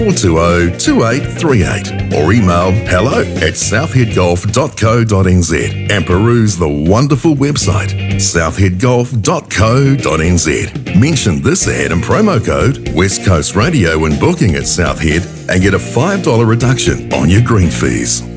420-2838 or email hello@southheadgolf.co.nz and peruse the wonderful website southheadgolf.co.nz. Mention this ad and promo code West Coast Radio when booking at Southhead and get a $5 reduction on your green fees.